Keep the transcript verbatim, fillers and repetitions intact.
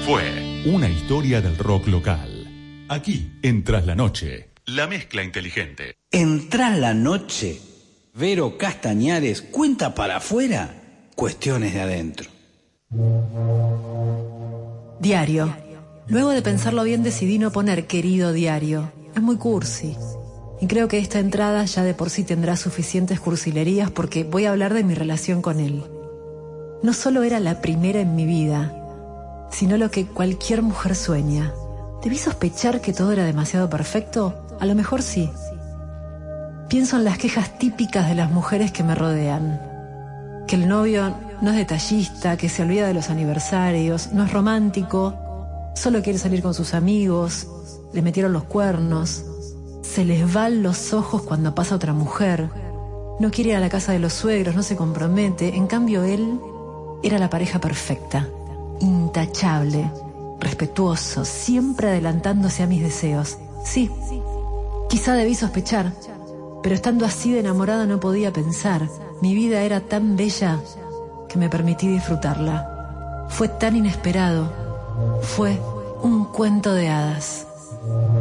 Fue una historia del rock local. Aquí, en Tras la Noche, la mezcla inteligente. En Tras la Noche, Vero Castañares cuenta para afuera cuestiones de adentro. Diario. Luego de pensarlo bien decidí no poner querido diario. Es muy cursi. Y creo que esta entrada ya de por sí tendrá suficientes cursilerías porque voy a hablar de mi relación con él. No solo era la primera en mi vida, sino lo que cualquier mujer sueña. ¿Debí sospechar que todo era demasiado perfecto? A lo mejor sí. Pienso en las quejas típicas de las mujeres que me rodean. Que el novio no es detallista, que se olvida de los aniversarios, no es romántico, solo quiere salir con sus amigos, le metieron los cuernos, se les van los ojos cuando pasa otra mujer, no quiere ir a la casa de los suegros, no se compromete. En cambio él era la pareja perfecta, intachable, respetuoso, siempre adelantándose a mis deseos. Sí, quizá debí sospechar, pero estando así de enamorada no podía pensar. Mi vida era tan bella que me permití disfrutarla. Fue tan inesperado. Fue un cuento de hadas.